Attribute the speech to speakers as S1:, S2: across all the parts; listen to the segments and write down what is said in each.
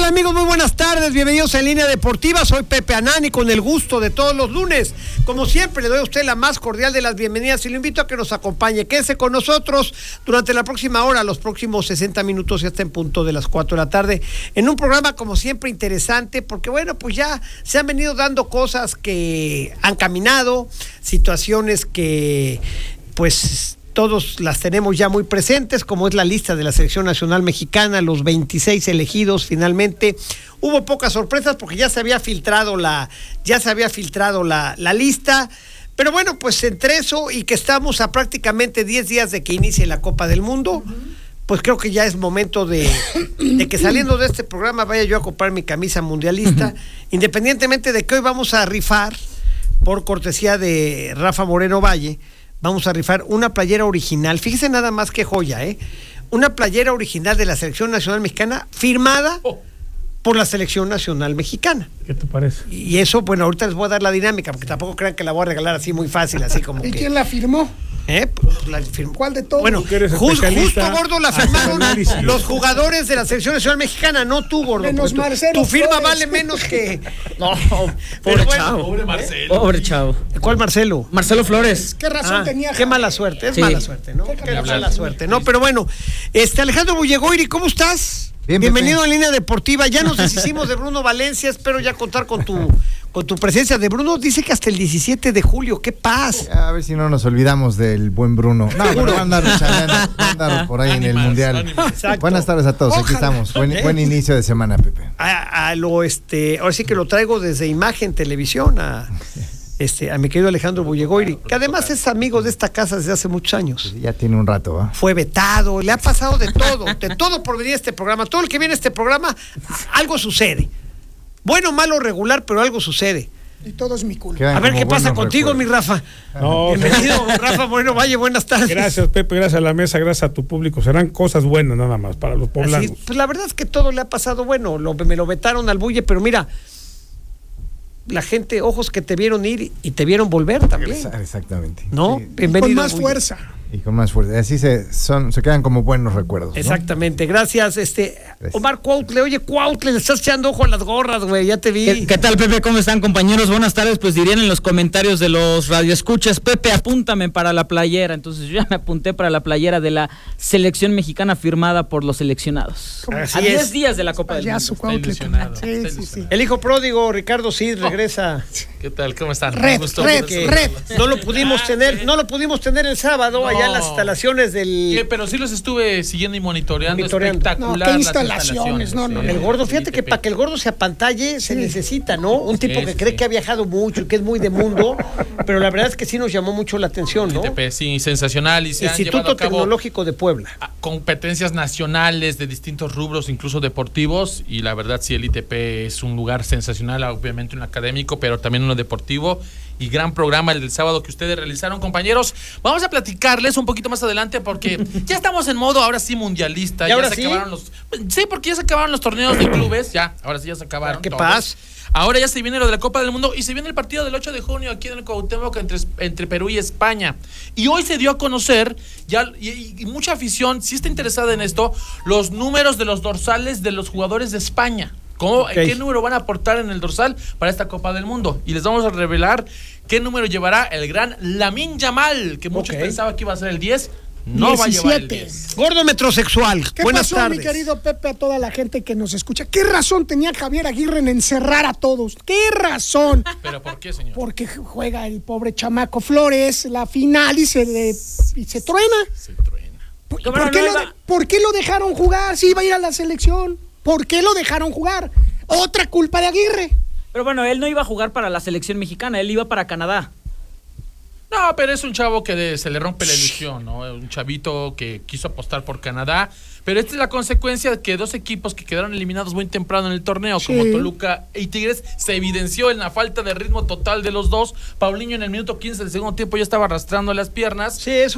S1: tal, amigos? Muy buenas tardes, bienvenidos a Línea Deportiva. Soy Pepe Anani, con el gusto de todos los lunes. Como siempre, le doy a usted la más cordial de las bienvenidas y lo invito a que nos acompañe. Quédese con nosotros durante la próxima hora, los próximos 60 minutos y hasta en punto de las 4 de la tarde, en un programa como siempre interesante, porque bueno, pues ya se han venido dando cosas que han caminado, situaciones que pues todos las tenemos ya muy presentes, como es la lista de la Selección Nacional Mexicana, los 26 elegidos finalmente. Hubo pocas sorpresas porque ya se había filtrado la lista, pero bueno, pues entre eso y que estamos a prácticamente 10 días de que inicie la Copa del Mundo, pues creo que ya es momento de que saliendo de este programa vaya yo a comprar mi camisa mundialista, independientemente de que hoy vamos a rifar, por cortesía de Rafa Moreno Valle, vamos a rifar una playera original. Fíjese nada más qué joya, una playera original de la Selección Nacional Mexicana firmada por la Selección Nacional Mexicana.
S2: ¿Qué te parece?
S1: Y eso, bueno, ahorita les voy a dar la dinámica, porque tampoco crean que la voy a regalar así muy fácil, así como
S3: ¿Y quién la firmó?
S1: Pues la firmó.
S3: ¿Cuál de todos?
S1: Bueno, justo, Gordo, la firmaron los jugadores de la Selección Nacional Mexicana, no tú, Gordo.
S3: Menos Marcelo
S1: tu firma
S3: Flores.
S1: vale menos que...
S4: No,
S1: Pero
S4: pobre
S1: bueno,
S4: chavo.
S2: Pobre Marcelo.
S4: Pobre chavo.
S1: ¿Cuál Marcelo?
S4: Marcelo Flores.
S3: ¿Qué razón tenía?
S1: Qué mala suerte, es
S4: Sí.
S1: mala suerte, ¿no? Qué mala suerte, ¿no? Pero bueno, Alejandro Bullegoiri, ¿cómo estás?
S5: Bien,
S1: Bienvenido
S5: Pepe.
S1: a Línea Deportiva. Ya nos deshicimos de Bruno Valencia, espero ya contar con tu presencia. De Bruno dice que hasta el 17 de julio, qué paz.
S5: A ver si no nos olvidamos del buen Bruno. No, pero va a andar chaleando, va a andar por ahí en el Mundial.
S1: Exacto.
S5: Buenas tardes a todos, aquí
S3: Ojalá.
S5: estamos. Buen inicio de semana, Pepe.
S1: Ahora sí que lo traigo desde Imagen Televisión a mi querido Alejandro Bullegoiri, que además es amigo de esta casa desde hace muchos años.
S5: Ya tiene un rato, ¿va?
S1: Fue vetado, le ha pasado de todo por venir a este programa. Todo el que viene a este programa, algo sucede. Bueno, malo, regular, pero algo sucede.
S3: Y todo es mi culpa.
S5: Quedan
S1: A ver
S5: como
S1: qué pasa
S5: buenos
S1: contigo, mi
S5: recuerdos.
S1: Rafa.
S2: No,
S1: Bienvenido, Rafa Moreno Valle, buenas tardes.
S2: gracias, Pepe, gracias a la mesa, gracias a tu público. Serán cosas buenas nada más para los poblanos.
S1: Así, pues la verdad es que todo le ha pasado bueno. Me lo vetaron al Bulle, pero mira, la gente, ojos que te vieron ir y te vieron volver también.
S5: Exactamente.
S1: ¿No?
S5: Sí,
S1: Bienvenido.
S3: Con más
S1: Bulle.
S3: fuerza.
S5: y con más fuerza. Así se quedan como buenos recuerdos, ¿no?
S1: Exactamente, gracias. Omar Cuautle, oye, Cuautle, le estás echando ojo a las gorras, güey, ya te vi.
S4: ¿Qué tal, Pepe? ¿Cómo están, compañeros? Buenas tardes. Pues dirían en los comentarios de los radioescuchas, Pepe, apúntame para la playera. Entonces yo ya me apunté para la playera de la selección mexicana firmada por los seleccionados.
S1: Así
S4: A 10
S1: es.
S4: días de la Copa del
S3: Ya
S4: Mundo.
S3: su Cuautle.
S6: ilusionado.
S3: Sí.
S1: El hijo pródigo, Ricardo Cid, regresa.
S6: ¿Qué tal? ¿Cómo están?
S3: Red,
S6: Un gusto.
S3: red,
S1: Que
S3: red.
S1: no lo pudimos tener el sábado allá en las instalaciones
S6: Pero sí los estuve siguiendo y monitoreando.
S1: Monitoreando.
S6: Espectacular.
S3: No, qué
S6: las
S3: instalaciones, no.
S1: El gordo, fíjate que para que el gordo se apantalle se necesita, ¿no? Un tipo que cree que ha viajado mucho y que es muy de mundo, pero la verdad es que sí nos llamó mucho la atención, ¿no?
S6: ITP, sí, sensacional. Y se han llevado
S1: Instituto
S6: a cabo
S1: Tecnológico de Puebla.
S6: competencias nacionales de distintos rubros, incluso deportivos, y la verdad sí, el ITP es un lugar sensacional, obviamente un académico, pero también uno deportivo, y gran programa el del sábado que ustedes realizaron, compañeros. Vamos a platicarles un poquito más adelante porque ya estamos en modo ahora sí mundialista.
S1: ¿Y
S6: ya
S1: ahora
S6: se
S1: sí?
S6: acabaron sí, porque ya se acabaron los torneos de clubes, ahora sí ya se acabaron.
S1: ¿Qué
S6: todos.
S1: paz?
S6: Ahora ya se viene lo de la Copa del Mundo y se viene el partido del 8 de junio aquí en el Cuauhtémoc entre Perú y España. Y hoy se dio a conocer, y mucha afición sí está interesada en esto, los números de los dorsales de los jugadores de España. ¿Qué número van a aportar en el dorsal para esta Copa del Mundo? Y les vamos a revelar qué número llevará el gran Lamine Yamal, que muchos pensaban que iba a ser el 10. No
S3: 17.
S6: va a llevar el 10.
S1: Gordo metrosexual,
S3: ¿Qué
S1: buenas
S3: pasó,
S1: tardes.
S3: mi querido Pepe, a toda la gente que nos escucha? ¿Qué razón tenía Javier Aguirre en encerrar a todos? ¿Qué razón?
S6: ¿Pero por qué, señor?
S3: Porque juega el pobre chamaco Flores la final y se truena.
S6: Se truena.
S3: ¿Por qué lo dejaron jugar? Si iba a ir a la selección. ¿Por qué lo dejaron jugar? Otra culpa de Aguirre.
S4: Pero bueno, él no iba a jugar para la selección mexicana, él iba para Canadá.
S6: No, pero es un chavo que se le rompe la ilusión, ¿no? Un chavito que quiso apostar por Canadá. Pero esta es la consecuencia de que dos equipos que quedaron eliminados muy temprano en el torneo, como Toluca y Tigres, se evidenció en la falta de ritmo total de los dos. Paulinho en el minuto 15 del segundo tiempo ya estaba arrastrando las piernas.
S1: Sí, es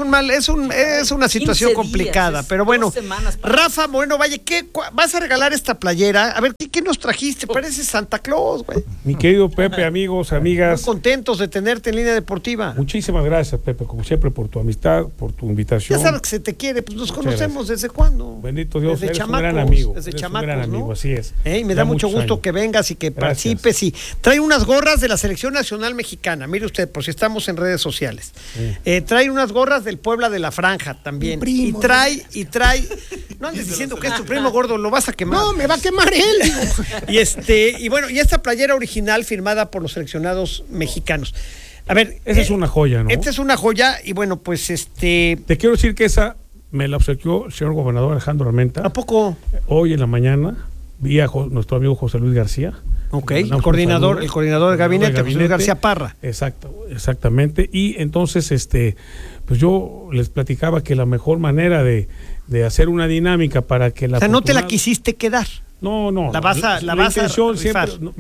S1: una situación
S4: 15
S1: complicada,
S4: días,
S1: pero bueno.
S4: 2 semanas para...
S1: Rafa Moreno Valle, ¿vas a regalar esta playera? A ver, ¿qué nos trajiste? Parece Santa Claus, güey.
S2: Mi querido Pepe, amigos, amigas,
S1: Muy contentos de tenerte en Línea Deportiva.
S2: muchísimas gracias, Pepe, como siempre, por tu amistad, por tu invitación.
S1: Ya sabes que se te quiere, pues nos
S2: Muchas
S1: conocemos desde cuándo.
S2: Bendito Dios,
S1: Desde
S2: eres
S1: chamacos,
S2: un gran amigo.
S1: desde
S2: Eres
S1: chamacos,
S2: un gran amigo,
S1: ¿no?
S2: así es.
S1: Y me
S2: Ya
S1: da mucho
S2: muchos
S1: gusto
S2: años.
S1: que vengas y que
S2: Gracias.
S1: participes. Y trae unas gorras de la Selección Nacional Mexicana. Mire usted, por si estamos en redes sociales. Trae unas gorras del Puebla de la Franja también.
S3: Mi primo.
S1: Y trae. No andes diciendo que es tu primo, gordo, lo vas a quemar.
S3: No, me va a quemar él.
S1: Y bueno, y esta playera original firmada por los seleccionados mexicanos. A ver.
S2: Esa es una joya, ¿no?
S1: Esta es una joya y bueno, pues
S2: Te quiero decir que esa me la obsequió el señor gobernador Alejandro Armenta.
S1: ¿A poco?
S2: Hoy en la mañana vi a nuestro amigo José Luis García.
S1: Ok,
S2: Le
S1: el
S2: mandamos un
S1: coordinador
S2: saludo.
S1: del gabinete, José Luis García Parra.
S2: Exactamente. Y entonces, pues yo les platicaba que la mejor manera de hacer una dinámica para que la
S1: O sea, no te la
S2: afortunada-
S1: quisiste quedar.
S2: No.
S1: La vas a
S2: intención
S1: rifar.
S2: siempre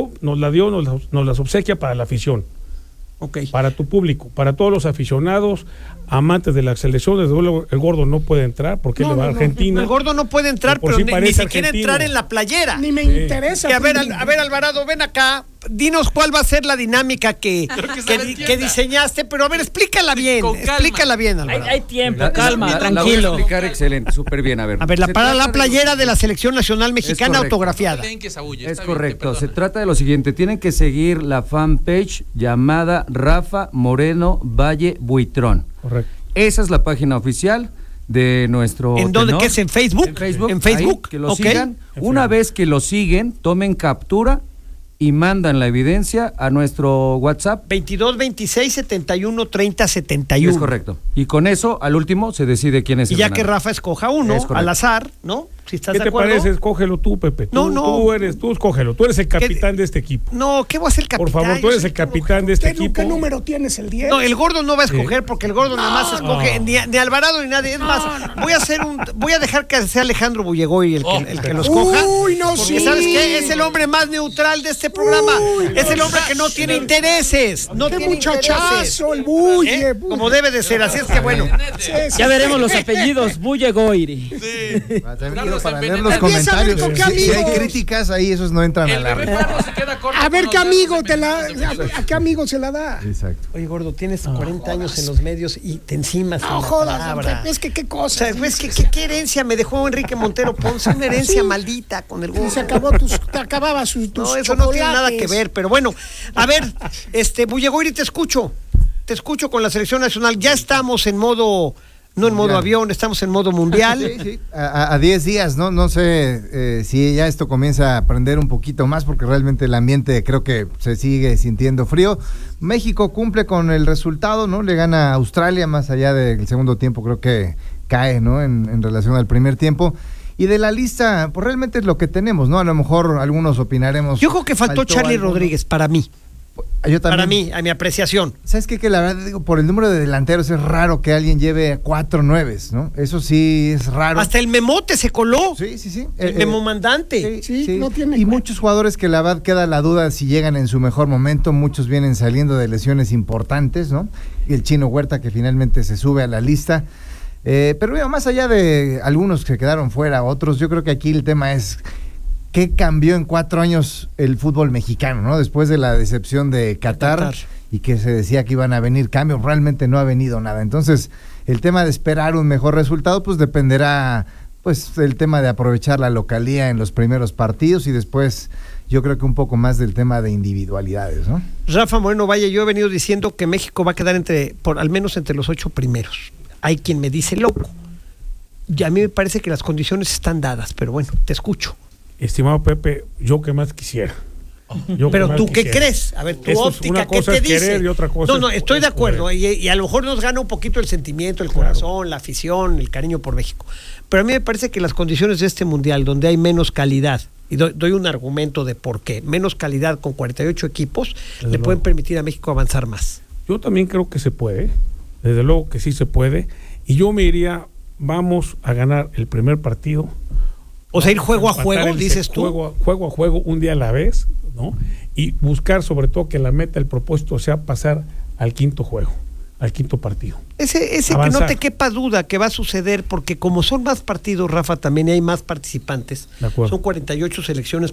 S2: nos las obsequia para la afición,
S1: Ok.
S2: para tu público, para todos los aficionados, amantes de la selección. Desde luego el gordo no puede entrar porque él le va a Argentina.
S1: El gordo no puede entrar,
S2: Por
S1: pero
S2: sí
S1: ni
S2: parece
S1: siquiera
S2: argentino.
S1: entrar en la playera.
S3: Ni me interesa.
S1: Que a ver, Alvarado, ven acá. Dinos cuál va a ser la dinámica que diseñaste, pero a ver, explícala bien.
S6: Con calma.
S1: Explícala bien, Alvarado.
S4: Hay tiempo,
S7: La
S4: calma,
S7: voy a
S4: tranquilo.
S7: explicar excelente, súper bien. A ver,
S1: A ver,
S7: se
S1: para
S7: trata
S1: la
S7: de
S1: playera
S7: los-
S1: de la Selección Nacional Mexicana
S7: correcto.
S1: autografiada.
S6: Leen que se aúlle,
S7: Es
S6: está bien, te
S7: correcto, se
S6: perdono.
S7: trata de lo siguiente, tienen que seguir la fanpage llamada Rafa Moreno Valle Buitrón.
S2: Correcto.
S7: Esa es la página oficial de nuestro
S1: ¿En dónde?
S7: tenor.
S1: ¿Qué es? ¿En Facebook?
S7: En Facebook.
S1: En Facebook,
S7: Ahí, que lo
S1: ok.
S7: sigan. Una vez que lo siguen, tomen captura y mandan la evidencia a nuestro WhatsApp.
S1: 22 26 71 30 71.
S7: Es correcto. Y con eso, al último, se decide quién es
S1: Y
S7: el
S1: ya
S7: ganador.
S1: que Rafa escoja uno,
S7: Es correcto.
S1: al azar, ¿no? Si estás
S2: ¿Qué
S1: de
S2: te
S1: acuerdo.
S2: parece? Escógelo tú, Pepe.
S1: No.
S2: Tú escógelo. Tú eres el capitán de este equipo.
S1: No, ¿qué voy a hacer capitán?
S2: Por favor, tú
S1: Yo
S2: eres
S1: soy
S2: el capitán de este equipo.
S3: ¿Qué número tienes? ¿El 10?
S1: No, el gordo no va a escoger porque el gordo nada más escoge ni Alvarado ni nadie. Es más, voy a dejar que sea Alejandro Bullegoy el que lo escoja.
S3: Uy, no,
S1: Porque
S3: sí.
S1: ¿sabes qué? Es el hombre más neutral de este programa. Es el hombre que no tiene intereses. No
S3: ¡Qué
S1: tiene intereses.
S3: muchachazo! El bulle.
S1: Como debe de ser. Así es que bueno.
S3: Sí,
S4: Ya veremos los apellidos. Bulle Goiri.
S6: Carlos
S5: Para leer
S6: envenena.
S5: los
S3: Empieza a ver
S5: comentarios.
S3: con qué
S5: Si hay
S3: amigos.
S5: críticas ahí, esos no entran a
S6: El
S5: la
S6: bebé
S5: red.
S6: Pablo se queda corto.
S3: A ver
S6: con
S3: qué
S6: los
S3: amigo
S6: Carlos envenena.
S3: ¿A qué amigo se la da?
S5: Exacto.
S1: Oye, gordo, tienes 40 años en los medios y te encimas.
S3: No
S1: en la
S3: jodas,
S1: palabra.
S3: es que qué
S1: O
S3: cosa.
S1: sea, pues, ¿qué herencia me dejó Enrique Montero Ponce? Una herencia maldita con el gordo.
S3: Te acababa tus
S1: No, eso no tiene nada que
S3: chocolates.
S1: ver, pero bueno, a ver, Bullegoiri, te escucho con la selección nacional. Ya estamos en modo, no en modo
S5: Mundial.
S1: avión, estamos en modo mundial.
S5: Sí, sí. A 10 días, ¿no? No sé si ya esto comienza a prender un poquito más, porque realmente el ambiente creo que se sigue sintiendo frío. México cumple con el resultado, ¿no? Le gana a Australia, más allá del segundo tiempo, creo que cae, ¿no? En relación al primer tiempo. Y de la lista, pues realmente es lo que tenemos, ¿no? A lo mejor algunos opinaremos.
S1: Yo creo que faltó Charly
S5: algo, ¿no?
S1: Rodríguez, para mí,
S5: Yo también.
S1: para mí, a mi apreciación.
S5: ¿Sabes qué? Que la verdad, digo, por el número de delanteros es raro que alguien lleve 4 9s, ¿no? Eso sí es raro.
S1: Hasta el Memote se coló.
S5: Sí.
S1: El Memo Mandante.
S3: Sí, no tiene
S5: Y
S3: cuenta.
S5: muchos jugadores que la verdad queda la duda si llegan en su mejor momento, muchos vienen saliendo de lesiones importantes, ¿no? Y el Chino Huerta que finalmente se sube a la lista. Pero bueno, más allá de algunos que quedaron fuera, otros, yo creo que aquí el tema es qué cambió en 4 años el fútbol mexicano, ¿no? Después de la decepción de Qatar y que se decía que iban a venir cambios, realmente no ha venido nada. Entonces, el tema de esperar un mejor resultado, pues dependerá, pues, del tema de aprovechar la localía en los primeros partidos y después yo creo que un poco más del tema de individualidades, ¿no?
S1: Rafa Moreno Valle, yo he venido diciendo que México va a quedar al menos entre los 8 primeros. Hay quien me dice loco. Y a mí me parece que las condiciones están dadas, pero bueno, te escucho.
S2: Estimado Pepe, yo que más quisiera.
S1: Pero tú, ¿qué crees? A ver, tu
S2: Eso es,
S1: óptica,
S2: una
S1: ¿qué
S2: cosa
S1: te
S2: es
S1: dice?
S2: querer y otra cosa
S1: No,
S2: es
S1: estoy de acuerdo.
S2: poder.
S1: Y a lo mejor nos gana un poquito el sentimiento, el corazón, la afición, el cariño por México. Pero a mí me parece que las condiciones de este mundial, donde hay menos calidad, y doy un argumento de por qué, menos calidad con 48 equipos,
S2: Desde
S1: le pueden
S2: luego.
S1: permitir a México avanzar más.
S2: Yo también creo que se puede, desde luego que sí se puede, y yo me iría, vamos a ganar el primer partido.
S1: O sea, ir juego a
S2: Empatar
S1: juego,
S2: el
S1: dices tú.
S2: Juego a juego, un día a la vez, ¿no? Y buscar sobre todo que la meta, el propósito sea pasar al quinto juego, al quinto partido.
S1: Ese que no
S2: Avanzar.
S1: te quepa duda que va a suceder, porque como son más partidos, Rafa, también hay más participantes.
S2: De acuerdo.
S1: Son 48 selecciones